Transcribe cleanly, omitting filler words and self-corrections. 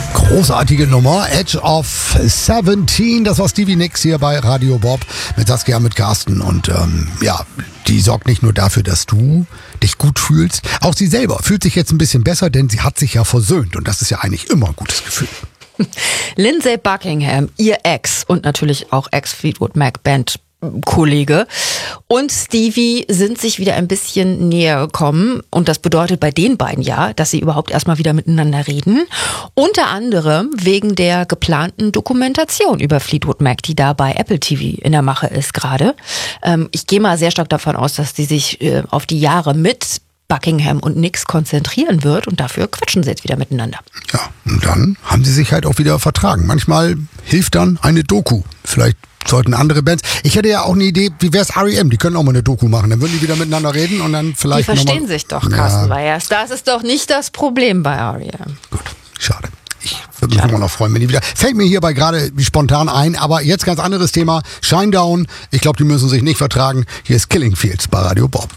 Großartige Nummer, Edge of 17, das war Stevie Nicks hier bei Radio Bob mit Saskia, mit Carsten und die sorgt nicht nur dafür, dass du dich gut fühlst, auch sie selber fühlt sich jetzt ein bisschen besser, denn sie hat sich ja versöhnt und das ist ja eigentlich immer ein gutes Gefühl. Lindsey Buckingham, ihr Ex und natürlich auch Ex-Fleetwood Mac Band Kollege und Stevie sind sich wieder ein bisschen näher gekommen und das bedeutet bei den beiden ja, dass sie überhaupt erstmal wieder miteinander reden. Unter anderem wegen der geplanten Dokumentation über Fleetwood Mac, die da bei Apple TV in der Mache ist gerade. Ich gehe mal sehr stark davon aus, dass die sich auf die Jahre mit Buckingham und Nicks konzentrieren wird und dafür quatschen sie jetzt wieder miteinander. Ja, und dann haben sie sich halt auch wieder vertragen. Manchmal hilft dann eine Doku. Vielleicht sollten andere Bands. Ich hätte ja auch eine Idee, wie wär's R.E.M.? Die können auch mal eine Doku machen. Dann würden die wieder miteinander reden und dann vielleicht. Die verstehen sich doch, Carsten Weyers. Das ist doch nicht das Problem bei R.E.M. Gut, schade. Ich würde mich immer noch freuen, wenn die wieder. Fällt mir hierbei gerade spontan ein, aber jetzt ganz anderes Thema. Shinedown. Ich glaube, die müssen sich nicht vertragen. Hier ist Killing Fields bei Radio Bob.